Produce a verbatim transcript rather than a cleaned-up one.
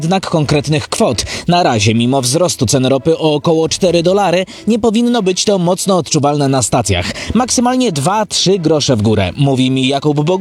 jednak konkretnych kwot. Na razie, mimo wzrostu cen ropy o około cztery dolary, nie powinno być to mocno odczuwalne na stacjach. Maksymalnie dwa trzy grosze w górę, mówi mi Jakub Bogusz.